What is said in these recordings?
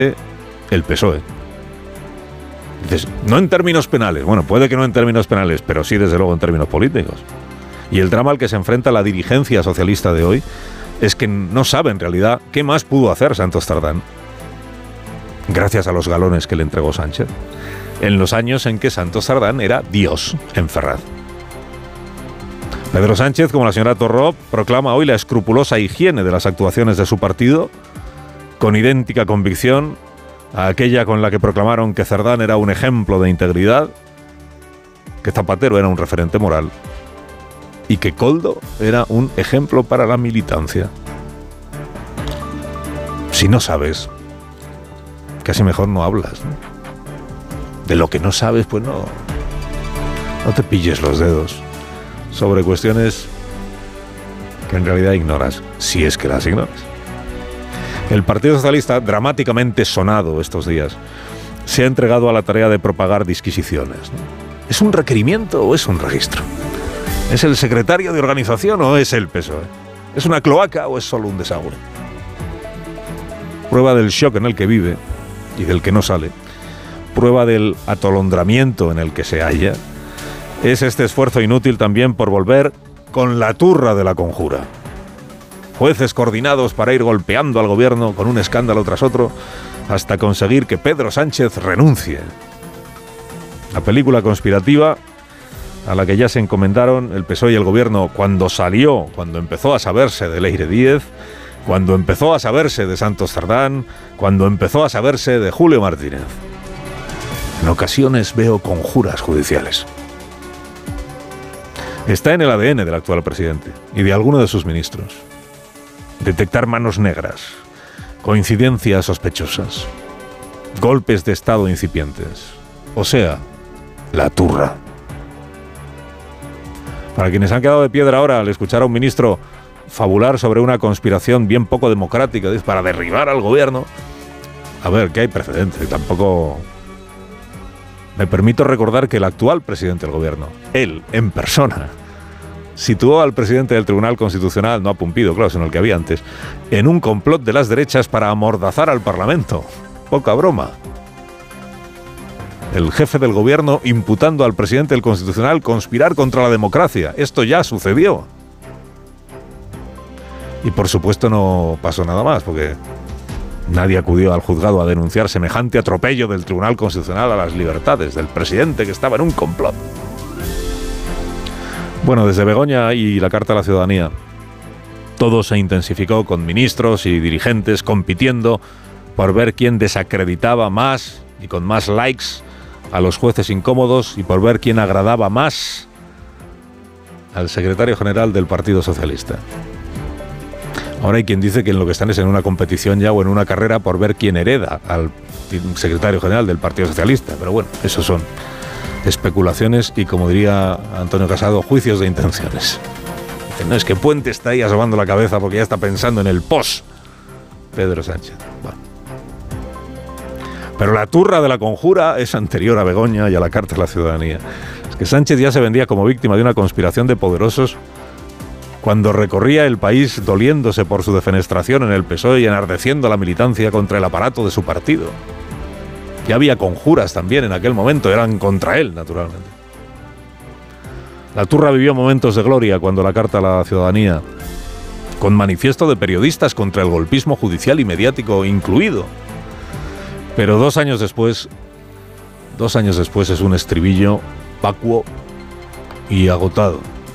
el PSOE. Dices, no en términos penales. Bueno, puede que no en términos penales, pero sí, desde luego, en términos políticos. Y el drama al que se enfrenta la dirigencia socialista de hoy es que no sabe, en realidad, qué más pudo hacer Santos Tardán gracias a los galones que le entregó Sánchez en los años en que Santos Tardán era Dios en Ferraz. Pedro Sánchez, como la señora Torró, proclama hoy la escrupulosa higiene de las actuaciones de su partido, con idéntica convicción a aquella con la que proclamaron que Cerdán era un ejemplo de integridad, que Zapatero era un referente moral y que Koldo era un ejemplo para la militancia. Si no sabes, casi mejor no hablas, ¿no? De lo que no sabes, pues no te pilles los dedos sobre cuestiones que en realidad ignoras, si es que las ignoras. El Partido Socialista, dramáticamente sonado estos días, se ha entregado a la tarea de propagar disquisiciones, ¿no? ¿Es un requerimiento o es un registro? ¿Es el secretario de organización o es el PSOE? ¿Es una cloaca o es solo un desagüe? Prueba del shock en el que vive y del que no sale, prueba del atolondramiento en el que se halla, es este esfuerzo inútil también por volver con la turra de la conjura. Jueces coordinados para ir golpeando al gobierno con un escándalo tras otro hasta conseguir que Pedro Sánchez renuncie. La película conspirativa a la que ya se encomendaron el PSOE y el gobierno cuando empezó a saberse de Leire Díez, cuando empezó a saberse de Santos Tardán, cuando empezó a saberse de Julio Martínez. En ocasiones veo conjuras judiciales. Está en el ADN del actual presidente y de alguno de sus ministros detectar manos negras, coincidencias sospechosas, golpes de estado incipientes, o sea, la turra. Para quienes han quedado de piedra ahora al escuchar a un ministro fabular sobre una conspiración bien poco democrática para derribar al gobierno, a ver, que hay precedentes. Tampoco me permito recordar que el actual presidente del gobierno, él en persona, situó al presidente del Tribunal Constitucional, no a Pumpido, claro, sino el que había antes, en un complot de las derechas para amordazar al Parlamento. Poca broma. El jefe del gobierno imputando al presidente del Constitucional conspirar contra la democracia. Esto ya sucedió. Y por supuesto no pasó nada más, porque nadie acudió al juzgado a denunciar semejante atropello del Tribunal Constitucional a las libertades del presidente que estaba en un complot. Bueno, desde Begoña y la Carta a la Ciudadanía, todo se intensificó con ministros y dirigentes compitiendo por ver quién desacreditaba más y con más likes a los jueces incómodos y por ver quién agradaba más al secretario general del Partido Socialista. Ahora hay quien dice que en lo que están es en una competición ya o en una carrera por ver quién hereda al secretario general del Partido Socialista. Pero bueno, eso son especulaciones y, como diría Antonio Casado, juicios de intenciones. No es que Puente está ahí asomando la cabeza porque ya está pensando en el post Pedro Sánchez. Bueno. Pero la turra de la conjura es anterior a Begoña y a la Carta a la Ciudadanía. Es que Sánchez ya se vendía como víctima de una conspiración de poderosos cuando recorría el país doliéndose por su defenestración en el PSOE y enardeciendo a la militancia contra el aparato de su partido. Ya había conjuras también en aquel momento, eran contra él, naturalmente. La turra vivió momentos de gloria cuando la Carta a la Ciudadanía, con manifiesto de periodistas contra el golpismo judicial y mediático incluido. Pero 2 años después es un estribillo vacuo y agotado.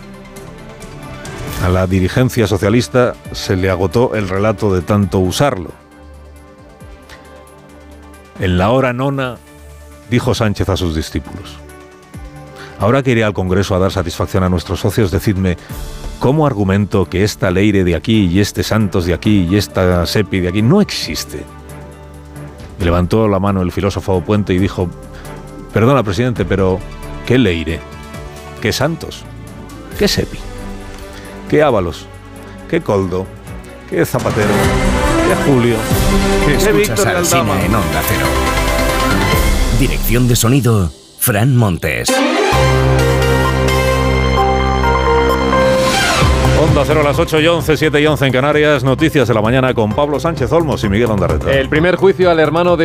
A la dirigencia socialista se le agotó el relato de tanto usarlo. En la hora nona, dijo Sánchez a sus discípulos: ahora que iré al Congreso a dar satisfacción a nuestros socios, decidme, ¿cómo argumento que esta Leire de aquí y este Santos de aquí y esta Sepi de aquí no existe? Y levantó la mano el filósofo Puente y dijo: perdona, presidente, pero ¿qué Leire? ¿Qué Santos? ¿Qué Sepi? ¿Qué Ábalos? ¿Qué Koldo? ¿Qué Zapatero? ¿Qué Julio? ¿Qué Víctor Aldama? En Onda Cero. Dirección de sonido, Fran Montes. Onda Cero a las 8:11, 7:11 en Canarias. Noticias de la mañana con Pablo Sánchez Olmos y Miguel Ondarreta. El primer juicio al hermano de